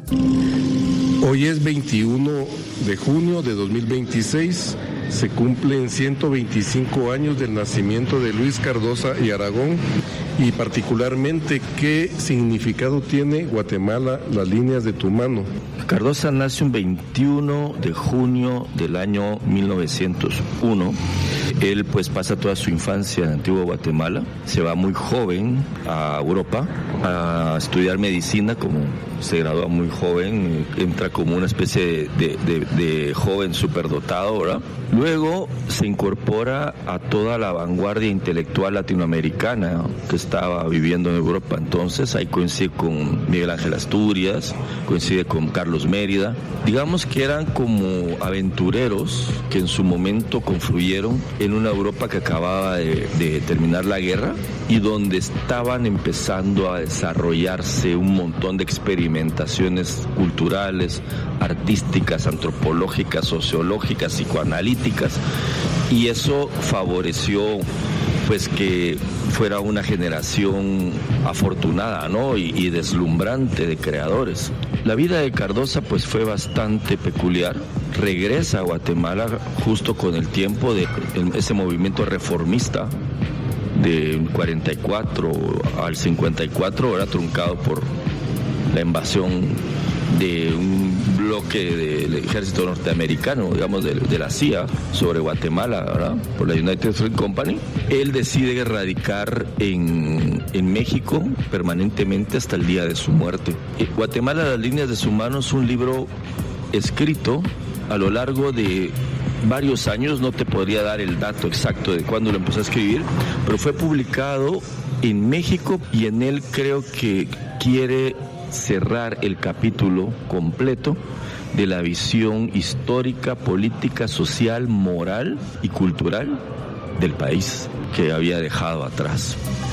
Hoy es 21 de junio de 2026, se cumplen 125 años del nacimiento de Luis Cardosa y Aragón, y particularmente, ¿qué significado tiene Guatemala, las líneas de tu mano? Cardosa nace un 21 de junio del año 1901. Él pues pasa toda su infancia en Antigua Guatemala, se va muy joven a Europa a estudiar medicina, como se gradúa muy joven, entra como una especie de joven superdotado, ¿verdad? Luego se incorpora a toda la vanguardia intelectual latinoamericana que estaba viviendo en Europa. Entonces ahí coincide con Miguel Ángel Asturias, coincide con Carlos Mérida. Digamos que eran como aventureros que en su momento confluyeron en una Europa que acababa de terminar la guerra y donde estaban empezando a desarrollarse un montón de experimentaciones culturales, artísticas, antropológicas, sociológicas, psicoanalíticas, y eso favoreció pues que fuera una generación afortunada, ¿no? y deslumbrante de creadores. La vida de Cardosa pues fue bastante peculiar. Regresa a Guatemala justo con el tiempo de ese movimiento reformista del 44 al 54, era truncado por la invasión de un bloque del ejército norteamericano, digamos, de la CIA sobre Guatemala, ¿verdad? Por la United Fruit Company. Él decide radicar en México permanentemente hasta el día de su muerte. Guatemala, las líneas de su mano, es un libro escrito a lo largo de varios años. No te podría dar el dato exacto de cuándo lo empezó a escribir, pero fue publicado en México y en él creo que quiere cerrar el capítulo completo de la visión histórica, política, social, moral y cultural del país que había dejado atrás.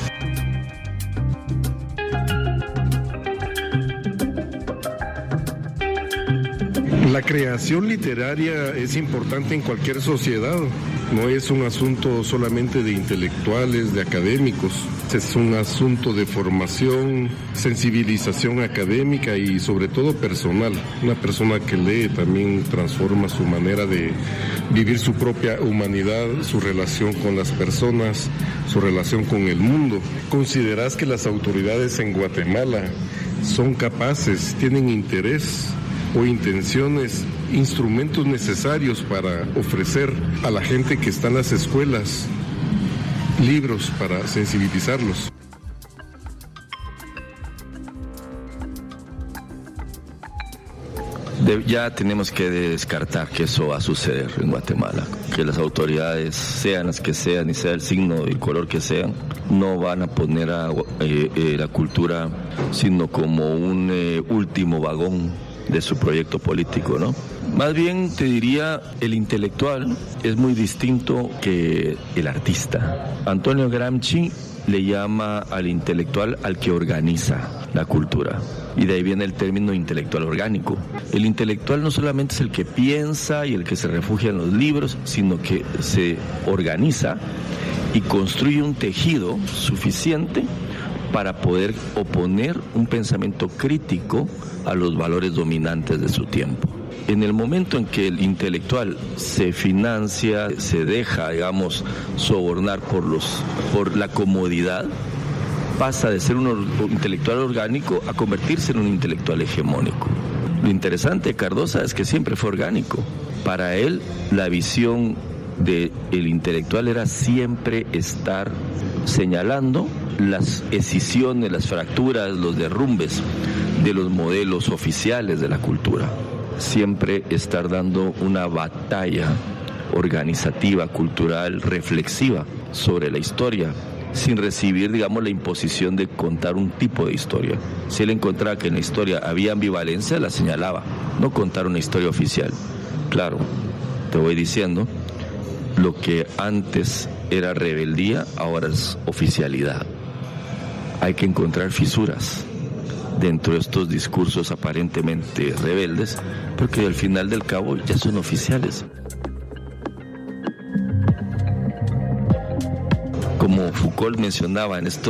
La creación literaria es importante en cualquier sociedad, no es un asunto solamente de intelectuales, de académicos, es un asunto de formación, sensibilización académica y sobre todo personal. Una persona que lee también transforma su manera de vivir su propia humanidad, su relación con las personas, su relación con el mundo. ¿Considerás que las autoridades en Guatemala son capaces, tienen interés o intenciones, instrumentos necesarios para ofrecer a la gente que está en las escuelas libros para sensibilizarlos? Ya tenemos que descartar que eso va a suceder en Guatemala, que las autoridades, sean las que sean y sea el signo y el color que sean, no van a poner a la cultura sino como un último vagón de su proyecto político, ¿no? Más bien te diría, el intelectual es muy distinto que el artista. Antonio Gramsci le llama al intelectual al que organiza la cultura, y de ahí viene el término intelectual orgánico. El intelectual no solamente es el que piensa y el que se refugia en los libros, sino que se organiza y construye un tejido suficiente para poder oponer un pensamiento crítico a los valores dominantes de su tiempo. En el momento en que el intelectual se financia, se deja, digamos, sobornar por la comodidad, pasa de ser un intelectual orgánico a convertirse en un intelectual hegemónico. Lo interesante de Cardosa es que siempre fue orgánico. Para él, la visión del intelectual era siempre estar señalando las escisiones, las fracturas, los derrumbes de los modelos oficiales de la cultura. Siempre estar dando una batalla organizativa, cultural, reflexiva sobre la historia, sin recibir, digamos, la imposición de contar un tipo de historia. Si él encontraba que en la historia había ambivalencia, la señalaba, no contar una historia oficial. Claro, te voy diciendo, lo que antes era rebeldía, ahora es oficialidad. Hay que encontrar fisuras dentro de estos discursos aparentemente rebeldes, porque al final del cabo ya son oficiales. Como Foucault mencionaba en esto